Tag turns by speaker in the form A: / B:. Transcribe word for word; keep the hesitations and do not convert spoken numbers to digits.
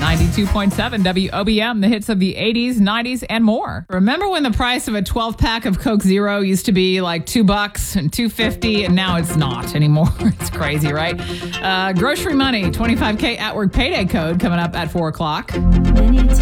A: ninety-two point seven W O B M, the hits of the eighties, nineties, and more. Remember when the price of a twelve pack of Coke Zero used to be like two bucks and two fifty, and now it's not anymore. It's crazy, right? Uh, grocery money, twenty-five K at work payday code coming up at four o'clock.